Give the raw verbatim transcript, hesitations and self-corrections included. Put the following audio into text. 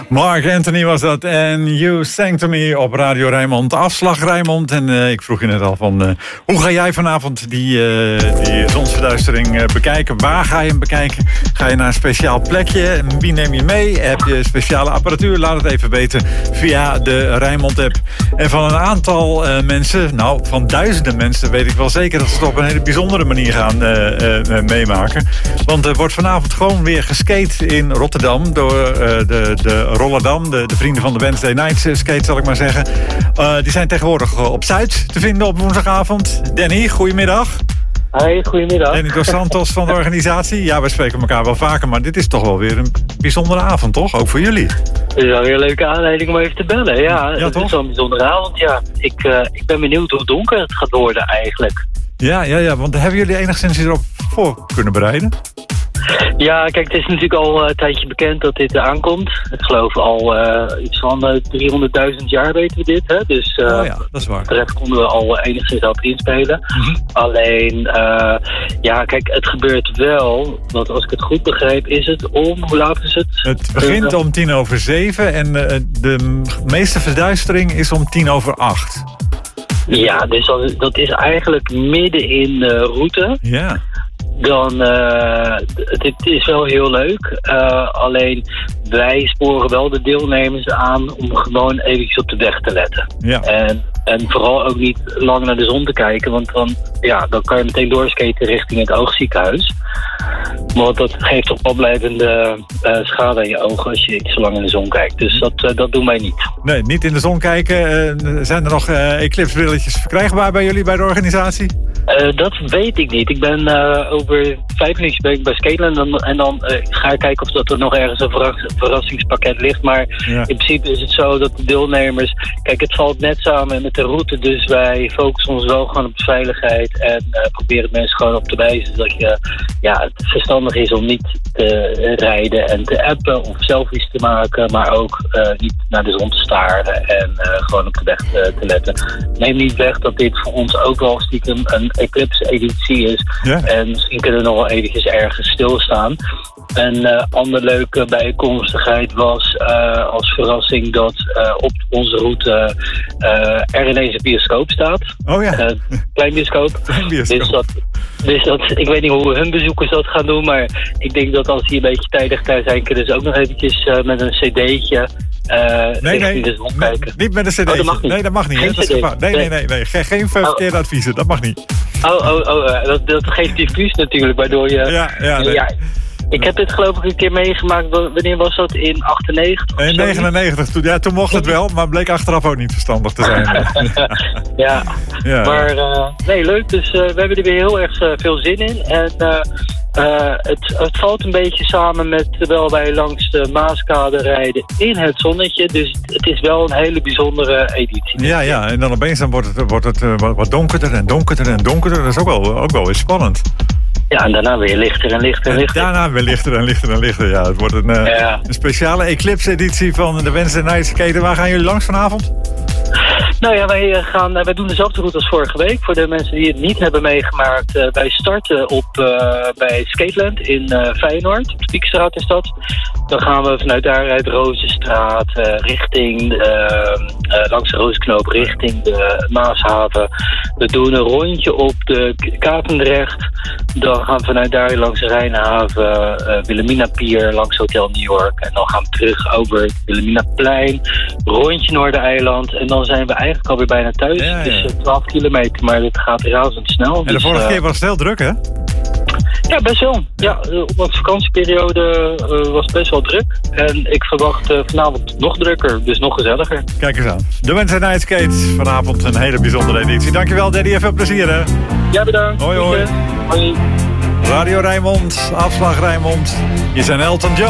Mark Anthony was dat en You Sang To Me op Radio Rijnmond. Afslag Rijnmond. En uh, ik vroeg je net al van... Uh, hoe ga jij vanavond die, uh, die zonsverduistering uh, bekijken? Waar ga je hem bekijken? Ga je naar een speciaal plekje? Wie neem je mee? Heb je speciale apparatuur? Laat het even weten via de Rijnmond-app. En van een aantal uh, mensen... Nou, van duizenden mensen weet ik wel zeker... dat ze het op een hele bijzondere manier gaan uh, uh, meemaken. Want er wordt vanavond gewoon weer geskate in Rotterdam... door uh, de, de Rotterdam, de, de vrienden van de Wednesday Night Skate, zal ik maar zeggen. Uh, die zijn tegenwoordig op Zuid te vinden op woensdagavond. Danny, goedemiddag. Hoi, goedemiddag. Danny Dos Santos van de organisatie. Ja, we spreken elkaar wel vaker, maar dit is toch wel weer een bijzondere avond, toch? Ook voor jullie. Het is wel weer een leuke aanleiding om even te bellen. Ja, ja het toch? is wel een bijzondere avond, ja. Ik, uh, ik ben benieuwd hoe donker het gaat worden eigenlijk. Ja, ja, ja, want hebben jullie enigszins erop voor kunnen bereiden? Ja, kijk, het is natuurlijk al uh, een tijdje bekend dat dit uh, aankomt. Ik geloof al uh, iets van uh, driehonderdduizend jaar weten we dit, hè. Dus uh, oh ja, dat is waar. terecht konden we al uh, enigszins op inspelen. Mm-hmm. Alleen, uh, ja, kijk, het gebeurt wel, want als ik het goed begreep, is het om, hoe laat is het? Het begint om tien over zeven en uh, de meeste verduistering is om tien over acht. Ja, dus dat, dat is eigenlijk midden in de route. Ja. Dan, uh, dit is wel heel leuk. Uh, alleen, wij sporen wel de deelnemers aan om gewoon eventjes op de weg te letten. Ja. En, en vooral ook niet lang naar de zon te kijken, want dan, ja, dan kan je meteen doorskaten richting het oogziekenhuis. Want dat geeft toch wel blijvende uh, schade aan je ogen als je te lang in de zon kijkt. Dus dat, uh, dat doen wij niet. Nee, niet in de zon kijken. Uh, zijn er nog uh, eclipsebrilletjes verkrijgbaar bij jullie, bij de organisatie? Uh, dat weet ik niet. Ik ben uh, over vijf minuutjes ben ik bij Skateland en dan, en dan uh, ga ik kijken of dat er nog ergens een verras- verrassingspakket ligt. Maar ja. In principe is het zo dat de deelnemers... Kijk, het valt net samen met de route, dus wij focussen ons wel gewoon op de veiligheid en uh, proberen mensen gewoon op te wijzen dat je, ja, het verstandig is om niet te rijden en te appen of selfies te maken, maar ook uh, niet naar de zon te staren en uh, gewoon op de weg te, te letten. Neem niet weg dat dit voor ons ook wel stiekem een eclipse-editie is. Ja. En misschien kunnen we nog wel eventjes ergens stilstaan. Een uh, andere leuke bijkomstigheid was uh, als verrassing dat uh, op onze route uh, er ineens een bioscoop staat. Oh ja. Uh, klein bioscoop. Klein bioscoop. Dus dat, dus dat, ik weet niet hoe hun bezoekers dat gaan doen, maar ik denk dat als die een beetje tijdig thuis zijn, kunnen ze ook nog eventjes uh, met een cd'tje Uh, nee, nee, de zon kijken. Niet met een cd. Oh, dat mag niet. Nee, dat mag niet. Hè? Dat is gevaar. Nee, nee, nee, nee. Geen, geen verkeerde oh. adviezen. Dat mag niet. Oh, oh, oh. Uh, dat, dat geeft diffuus natuurlijk, waardoor je... Ja, ja, nee. ja. Ik heb dit geloof ik een keer meegemaakt. Wanneer was dat? In achtennegentig? In negenennegentig. Toen, ja, toen mocht het wel, maar bleek achteraf ook niet verstandig te zijn. ja. ja, maar uh, nee, leuk. Dus uh, we hebben er weer heel erg uh, veel zin in. En uh, uh, het, het valt een beetje samen met terwijl wij langs de Maaskade rijden in het zonnetje. Dus het is wel een hele bijzondere editie. Ja, ja. En dan opeens dan wordt het, wordt het uh, wat donkerder en donkerder en donkerder. Dat is ook wel, ook wel weer spannend. Ja, en daarna weer lichter en lichter en lichter. En daarna weer lichter en lichter en lichter. Ja, het wordt een, uh, ja. een speciale eclipse-editie van de Wednesday Night Skate. Waar gaan jullie langs vanavond? Nou ja, wij, gaan, wij doen dezelfde route als vorige week. Voor de mensen die het niet hebben meegemaakt. Uh, wij starten op, uh, bij Skateland in uh, Feyenoord. Op de Piekenstraat is dat. Dan gaan we vanuit daaruit Rozenstraat uh, richting uh, uh, langs de Rozenknoop richting de Maashaven. We doen een rondje op de Katendrecht. Dan gaan we vanuit daar langs de Rijnhaven, uh, Wilhelmina Pier, langs Hotel New York. En dan gaan we terug over het Wilhelminaplein, rondje Noordereiland. En dan zijn we eigenlijk alweer bijna thuis. Ja, ja. Het is uh, twaalf kilometer, maar het gaat razendsnel. En de dus, vorige uh, keer was het heel druk, hè? Ja, best wel. Ja, want de vakantieperiode uh, was best wel druk. En ik verwacht uh, vanavond nog drukker, dus nog gezelliger. Kijk eens aan. De Wednesday Night Skate. Vanavond een hele bijzondere editie. Dankjewel, Daddy. Even plezier, hè? Ja, bedankt. Hoi, hoi. Hoi. Radio Rijnmond, afslag Rijnmond. Hier zijn Elton John.